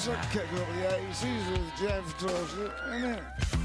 was a kick of the 80s with Jeff Dorsey, innit?